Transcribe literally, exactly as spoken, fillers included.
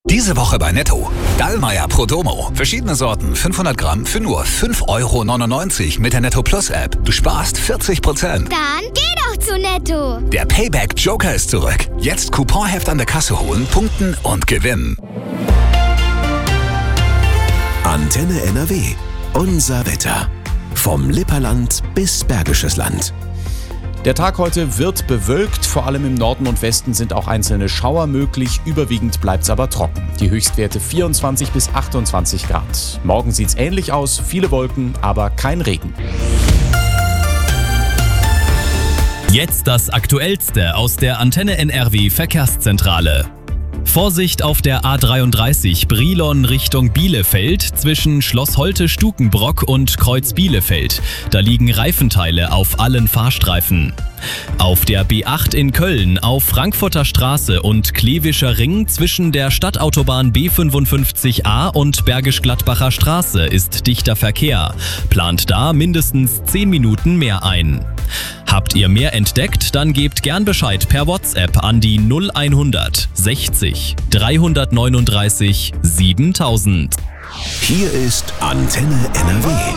Diese Woche bei Netto. Dallmayr Prodomo. Verschiedene Sorten, fünfhundert Gramm für nur fünf Euro neunundneunzig mit der Netto Plus App. Du sparst vierzig Prozent. Dann geh doch zu Netto. Der Payback Joker ist zurück. Jetzt Couponheft an der Kasse holen, punkten und gewinnen. Antenne N R W. Unser Wetter. Vom Lipperland bis Bergisches Land. Der Tag heute wird bewölkt, vor allem im Norden und Westen sind auch einzelne Schauer möglich, überwiegend bleibt es aber trocken. Die Höchstwerte vierundzwanzig bis achtundzwanzig Grad. Morgen sieht es ähnlich aus, viele Wolken, aber kein Regen. Jetzt das Aktuellste aus der Antenne N R W Verkehrszentrale. Vorsicht auf der A dreiunddreißig Brilon Richtung Bielefeld zwischen Schloss Holte-Stukenbrock und Kreuz Bielefeld. Da liegen Reifenteile auf allen Fahrstreifen. Auf der B acht in Köln auf Frankfurter Straße und Klevischer Ring zwischen der Stadtautobahn B fünfundfünfzig A und Bergisch-Gladbacher Straße ist dichter Verkehr. Plant da mindestens zehn Minuten mehr ein. Habt ihr mehr entdeckt, dann gebt gern Bescheid per WhatsApp an die null hundert sechzig dreihundertneununddreißig siebentausend. Hier ist Antenne N R W.